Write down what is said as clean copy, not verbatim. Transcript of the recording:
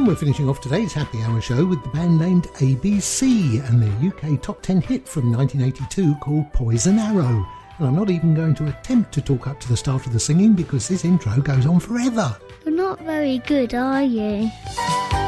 And we're finishing off today's Happy Hour show with the band named ABC and their UK top 10 hit from 1982 called Poison Arrow. And I'm not even going to attempt to talk up to the start of the singing because this intro goes on forever. You're not very good, are you?